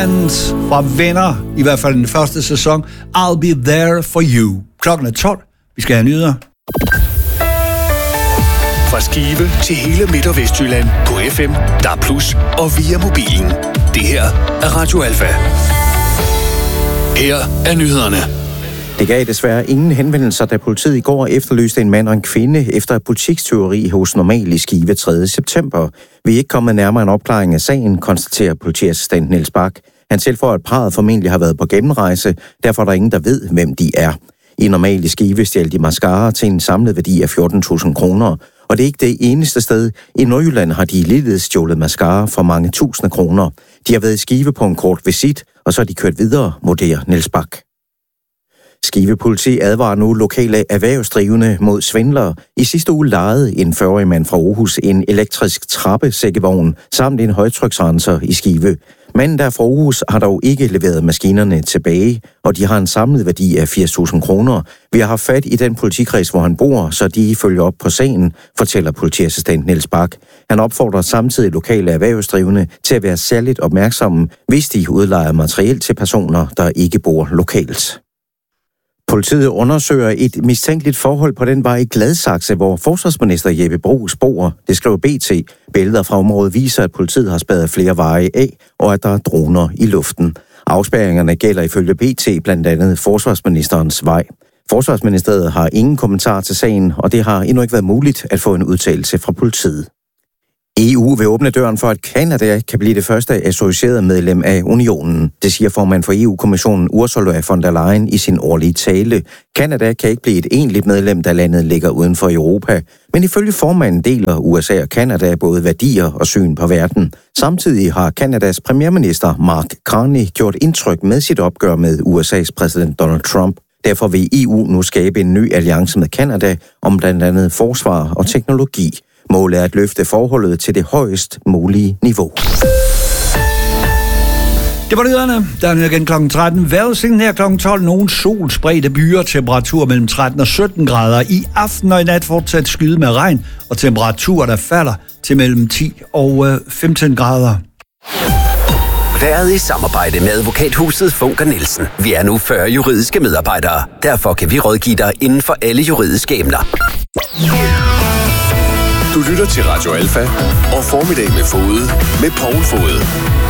Fra Venner, i hvert fald den første sæson, I'll Be There For You. Klokken er 12. Vi skal have nyheder. Fra Skive til hele Midt- og Vestjylland på FM, DAB+ og via mobilen. Det her er Radio Alfa. Her er nyhederne. Det gav desværre ingen henvendelser, da politiet i går efterlyste en mand og en kvinde efter et butikstyveri hos Normal i Skive 3. september. Vi er ikke kommet nærmere en opklaring af sagen, konstaterer politiassistent Niels Bak. Han tilføjer, at parret formentlig har været på gennemrejse, derfor er der ingen, der ved, hvem de er. I Normal i Skive stjal de mascara til en samlet værdi af 14.000 kroner. Og det er ikke det eneste sted. I Nordjylland har de ligeledes stjålet mascara for mange tusinde kroner. De har været i Skive på en kort visit, og så er de kørt videre, vurderer Niels Bak. Skive politi advarer nu lokale erhvervsdrivende mod svindlere. I sidste uge lejede en 40-årig mand fra Aarhus en elektrisk trappesækkevogn samt en højtryksrenser i Skive. Manden der fra Aarhus har dog ikke leveret maskinerne tilbage, og de har en samlet værdi af 80.000 kroner. Vi har haft fat i den politikreds, hvor han bor, så de følger op på sagen, fortæller politiassistent Niels Bak. Han opfordrer samtidig lokale erhvervsdrivende til at være særligt opmærksomme, hvis de udlejer materiel til personer, der ikke bor lokalt. Politiet undersøger et mistænkeligt forhold på den vej i Gladsaxe, hvor forsvarsminister Jeppe Bruus bor. Det skriver BT. Billeder fra området viser, at politiet har spærret flere veje af, og at der er droner i luften. Afspærringerne gælder ifølge BT blandt andet forsvarsministerens vej. Forsvarsministeriet har ingen kommentar til sagen, og det har endnu ikke været muligt at få en udtalelse fra politiet. EU vil åbne døren for, at Canada kan blive det første associerede medlem af unionen. Det siger formand for EU-kommissionen Ursula von der Leyen i sin årlige tale. Canada kan ikke blive et egentligt medlem, da landet ligger uden for Europa. Men ifølge formanden deler USA og Canada både værdier og syn på verden. Samtidig har Canadas premierminister Mark Carney gjort indtryk med sit opgør med USA's præsident Donald Trump. Derfor vil EU nu skabe en ny alliance med Canada om blandt andet forsvar og teknologi. Målet er at løfte forholdet til det højest mulige niveau. Det var nyhederne. Der er igen kl. 13. Vejrudsigten her kl. 12. Nogle solspredte byer. Temperatur mellem 13 og 17 grader. I aften og i nat fortsat skyde med regn. Og temperaturer, der falder til mellem 10 og 15 grader. Været i samarbejde med advokathuset Funker Nielsen. Vi er nu 40 juridiske medarbejdere. Derfor kan vi rådgive dig inden for alle juridiske emner. Du lytter til Radio Alfa og Formiddag med Fode med Poul Fode.